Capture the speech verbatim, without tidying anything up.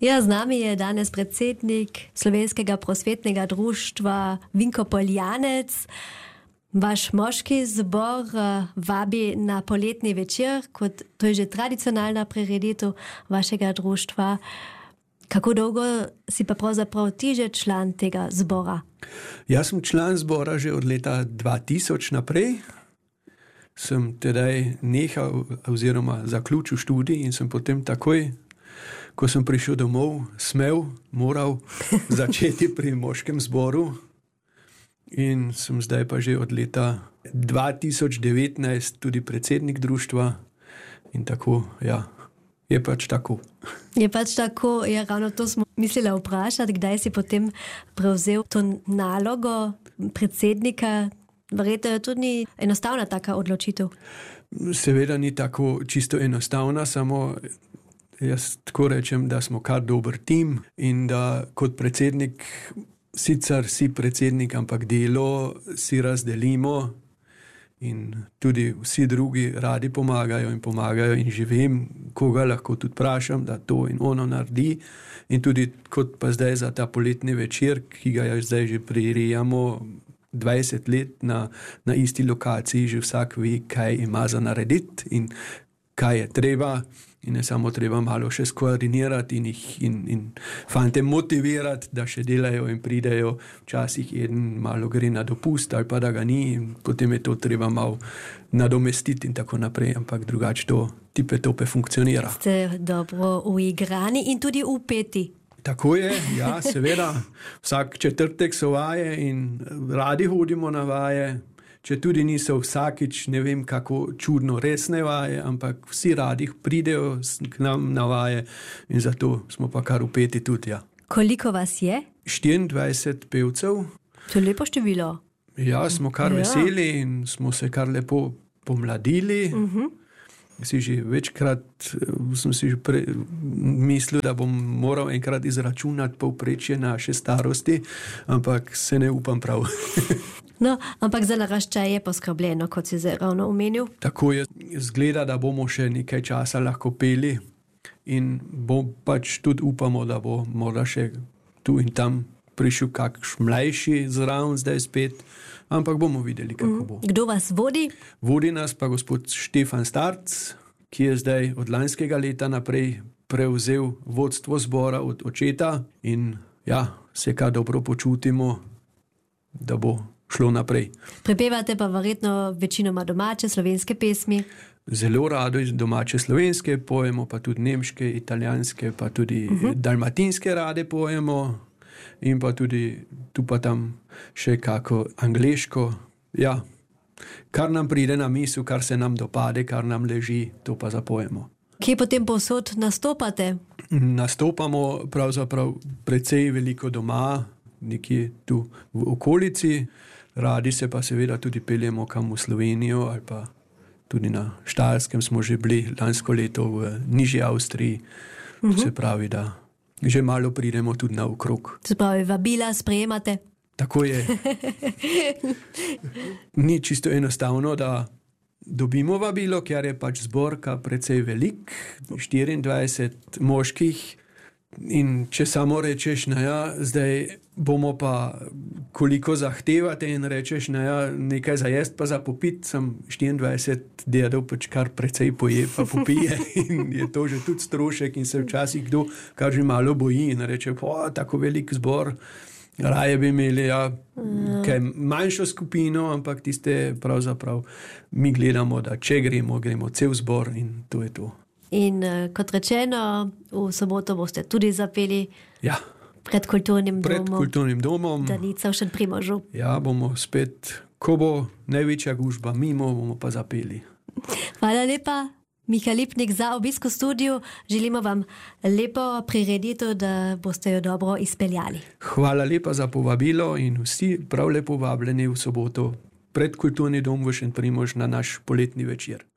Ja, z nami je danes predsednik Slovenskega prosvetnega društva Vinko Poljanec. Vaš moški zbor vabi na poletni večer, kot to je že tradicionalna prireditev vašega društva. Kako dolgo si pa pravzaprav ti že član tega zbora? Jaz sem član zbora že od leta dva tisoč naprej. Sem tedaj nehal oziroma zaključil študij in sem potem takoj, ko sem prišel domov, smel, moral začeti pri moškem zboru. In sem zdaj pa že od leta dva tisoč devetnajst tudi predsednik društva. In tako, ja, je pač tako. Je pač tako, ja, ravno to smo mislili vprašati, kdaj si potem prevzel to nalogo predsednika. Verjetno je tudi enostavna taka odločitev. Seveda ni tako čisto enostavna, samo jaz tako rečem, da smo kar dober tim in da kot predsednik, sicer si predsednik, ampak delo si razdelimo in tudi vsi drugi radi pomagajo in pomagajo in že vem, koga lahko tudi vprašam, da to in ono naredi. In tudi kot pa zdaj za ta poletni večer, ki ga zdaj že prirejamo dvajset let na, na isti lokaciji, že vsak ve, kaj ima za narediti in kaj je treba. In je samo treba malo še skoordinirati in, jih, in, in fante motivirati, da še delajo in pridejo. Včasih eden malo gre na dopust ali pa da ga ni in potem je to treba malo nadomestiti in tako naprej, ampak drugače to tipe tope funkcionira. Ste dobro uigrani in tudi upeti. Tako je, ja, seveda. Vsak četrtek so vaje in radi hodimo na vaje. Če tudi niso vsakič, ne vem kako čudno resne vaje, ampak vsi radi pridejo k nam na vaje in zato smo pa kar upeti tudi, ja. Koliko vas je? štiriindvajset pevcev. To je lepo število. Ja, smo kar ja. veseli in smo se kar lepo pomladili. Uh-huh. Si že večkrat, sem si že pre, mislil, da bom moral enkrat izračunati povprečje naše starosti, ampak se ne upam prav. No, ampak za naraščaj je poskrbljeno, kot si zdaj ravno omenil. Tako je, zgleda, da bomo še nekaj časa lahko peli in bo pač tudi upamo, da bo morda še tu in tam prišel kakš mlajši zraven zdaj spet, ampak bomo videli, kako bo. Kdo vas vodi? Vodi nas pa gospod Štefan Starc, ki je zdaj od lanskega leta naprej prevzel vodstvo zbora od očeta in ja, se kar dobro počutimo, da bo šlo naprej. Prepevate pa verjetno večinoma domače slovenske pesmi. Zelo rado iz domače slovenske, pojemo pa tudi nemške, italijanske, pa tudi uh-huh. dalmatinske rade pojemo in pa tudi tu pa tam še kako angleško. Ja, kar nam pride na misel, kar se nam dopade, kar nam leži, to pa zapojemo. Kje potem povsod nastopate? Nastopamo pravzaprav precej veliko doma, nekje tu v okolici. Radi se pa seveda tudi peljemo kam v Slovenijo ali pa tudi na Štajerskem smo že bili lansko leto v Nižji Avstriji. Uh-huh. Se pravi, da že malo pridemo tudi na okrog. Se pravi, vabila sprejemate? Tako je. Ni čisto enostavno, da dobimo vabilo, ker je pač zborka precej velik, štiriindvajset moških. In če samo rečeš, na ja, zdaj bomo pa koliko zahtevate in rečeš, na ja, nekaj za jest pa za popit, sem štiriindvajset dedov pač kar precej poje pa popije in je to že tudi strošek in se včasih kdo kar že malo boji in reče, po, tako velik zbor, raje bi imeli ja, kaj manjšo skupino, ampak tiste pravzaprav mi gledamo, da če gremo, gremo cel zbor in to je to. In uh, kot rečeno, v soboto boste tudi zapeli ja. pred kulturnim pred domom. Pred kulturnim domom. Danica v Šentprimožu. Ja, bomo spet, ko bo največja gužba mimo, bomo pa zapeli. Hvala lepa, Miha Lipnik, za obisk v studiu. Želimo vam lepo prireditev, da boste jo dobro izpeljali. Hvala lepa za povabilo in vsi prav lepo vabljeni v soboto pred kulturni dom v Šentprimož na naš poletni večer.